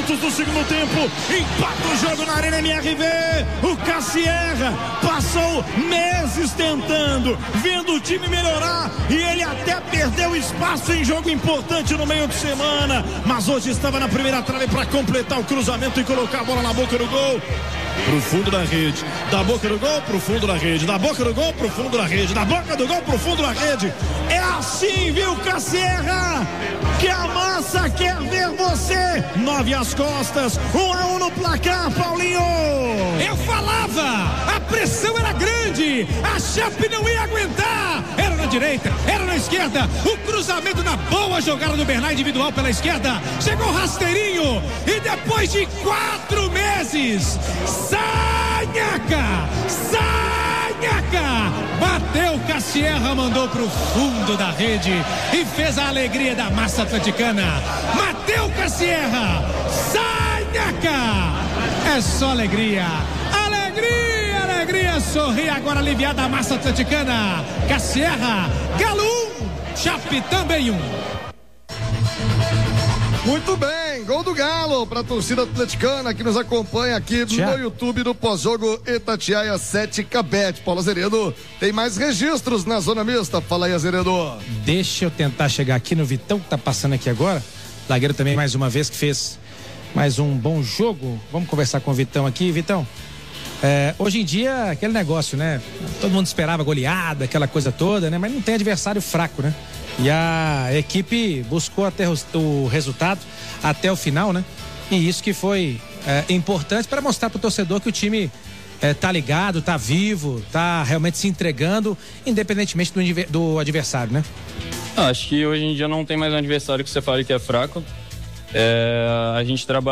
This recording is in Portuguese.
minutos do segundo tempo, empata o jogo na Arena MRV. O Cassierra passou meses tentando, vendo o time melhorar, e ele até perdeu espaço em jogo importante no meio de semana, mas hoje estava na primeira trave para completar o cruzamento e colocar a bola na boca do gol. Pro fundo da rede, da boca do gol pro fundo da rede, da boca do gol pro fundo da rede, da boca do gol pro fundo da rede. É assim, viu, Cassierra? Que a massa quer ver você. 9 às costas, 1-1 no placar, Paulinho. Eu falava, a pressão era grande, a Chape não ia aguentar. Era na direita, era na esquerda, o cruzamento na boa jogada do Bernard individual pela esquerda. Chegou rasteirinho e depois de 4 meses, Sanhaca! Bateu Cassierra, mandou pro fundo da rede e fez a alegria da massa atleticana. Mateu Cassierra! Sanhaca! É só alegria! Alegria! Sorri agora aliviada a massa atleticana. Cassierra, Galo 1, Chape também 1. Muito bem, gol do Galo para a torcida atleticana que nos acompanha aqui no YouTube do pós-jogo Itatiaia 7 Cabete. Paulo Azeredo tem mais registros na zona mista. Fala aí, Azeredo. Deixa eu tentar chegar aqui no Vitão, que tá passando aqui agora. Zagueiro também mais uma vez que fez mais um bom jogo. Vamos conversar com o Vitão aqui. Vitão, hoje em dia aquele negócio, né? Todo mundo esperava goleada, aquela coisa toda, né? Mas não tem adversário fraco, né? E a equipe buscou até o resultado até o final, né? E isso que foi importante para mostrar para o torcedor que o time tá ligado, tá vivo, tá realmente se entregando, independentemente do adversário, né? Acho que hoje em dia não tem mais um adversário que você fale que é fraco. A gente trabalha